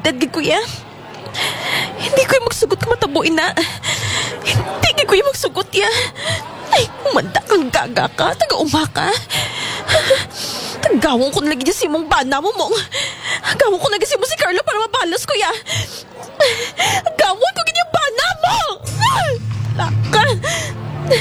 Disappointed gid kuya. Hindi ko yung magsugot ka matabuin na. Hindi ko yung magsugot ya. Ay, umanda kang gaga ka. Taga-uma ka. Tagawang ko na lagi niya si mong bana mo mong. Gawang ko na lagi si mo si Carlo para mabalas kuya. Gawang